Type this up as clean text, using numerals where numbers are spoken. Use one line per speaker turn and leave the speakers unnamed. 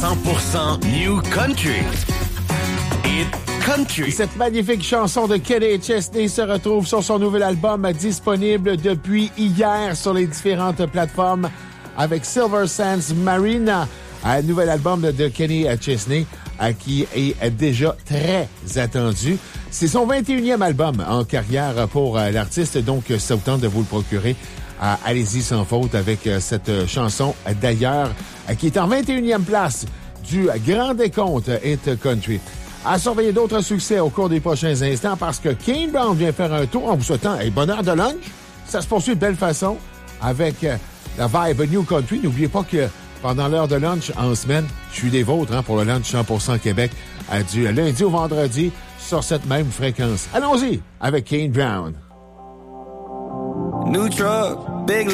100% New Country. Hit Country.
Cette magnifique chanson de Kenny Chesney se retrouve sur son nouvel album disponible depuis hier sur les différentes plateformes avec Silver Sands Marina, un nouvel album de Kenny Chesney qui est déjà très attendu. C'est son 21e album en carrière pour l'artiste, donc ça vous tente de vous le procurer. Allez-y sans faute avec cette chanson d'ailleurs qui est en 21e place du Grand Décompte Hit Country. À surveiller d'autres succès au cours des prochains instants parce que Kane Brown vient faire un tour en vous souhaitant bonne heure de lunch. Ça se poursuit de belle façon avec la vibe New Country. N'oubliez pas que pendant l'heure de lunch en semaine, je suis des vôtres pour le lunch 100% Québec du lundi au vendredi sur cette même fréquence. Allons-y avec Kane Brown.
New truck, big